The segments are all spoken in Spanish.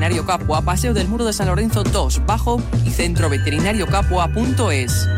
Veterinario Capua, Paseo del Muro de San Lorenzo 2, Bajo y centroveterinariocapua.es.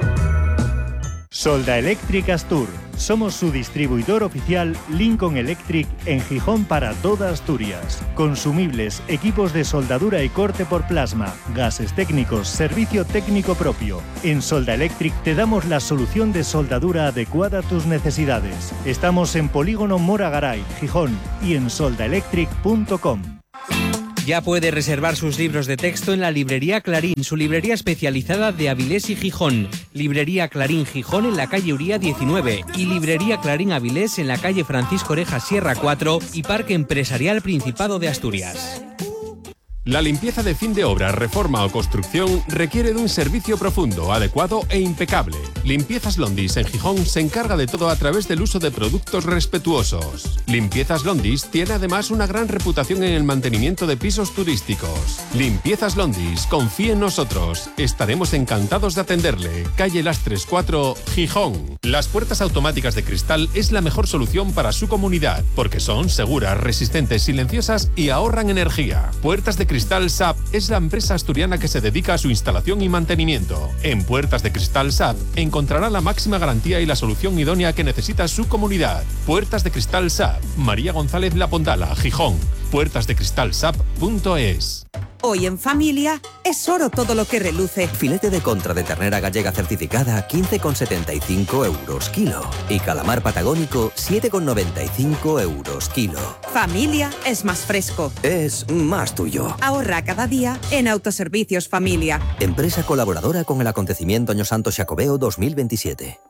Solda Electric Astur. Somos su distribuidor oficial Lincoln Electric en Gijón para toda Asturias. Consumibles, equipos de soldadura y corte por plasma, gases técnicos, servicio técnico propio. En Solda Electric te damos la solución de soldadura adecuada a tus necesidades. Estamos en Polígono Mora Garay, Gijón y en soldaelectric.com. Ya puede reservar sus libros de texto en la Librería Clarín, su librería especializada de Avilés y Gijón. Librería Clarín Gijón en la calle Uría 19 y Librería Clarín Avilés en la calle Francisco Oreja Sierra 4 y Parque Empresarial Principado de Asturias. La limpieza de fin de obra, reforma o construcción requiere de un servicio profundo, adecuado e impecable. Limpiezas Londis en Gijón se encarga de todo a través del uso de productos respetuosos. Limpiezas Londis tiene además una gran reputación en el mantenimiento de pisos turísticos. Limpiezas Londis, confíe en nosotros. Estaremos encantados de atenderle. Calle Lastres 4, Gijón. Las puertas automáticas de cristal es la mejor solución para su comunidad, porque son seguras, resistentes, silenciosas y ahorran energía. Puertas de Cristal SAP es la empresa asturiana que se dedica a su instalación y mantenimiento. En Puertas de Cristal SAP encontrará la máxima garantía y la solución idónea que necesita su comunidad. Puertas de Cristal SAP, María González La Pondala, Gijón. puertasdecristalsap.es. Hoy en familia es oro todo lo que reluce. Filete de contra de ternera gallega certificada 15,75 euros kilo. Y calamar patagónico 7,95 euros kilo. Familia es más fresco. Es más tuyo. Ahorra cada día en Autoservicios Familia. Empresa colaboradora con el acontecimiento Año Santo Xacobeo 2027.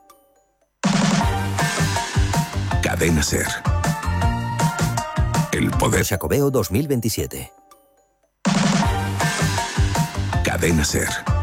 Cadena SER. El poder. Xacobeo 2027. Cadena SER.